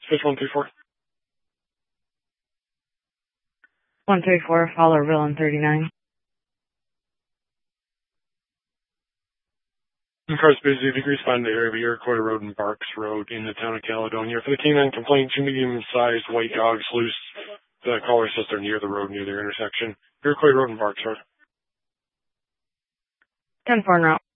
Fish 134. 134, Fowlerville and 39. The car's busy. If you can respond to the area of Iroquois Road and Barks Road in the town of Caledonia. For the canine complaint, two medium-sized white dogs loose. The caller says they're near the road, near their intersection. Iroquois Road and Barks Road. 10-4 en route.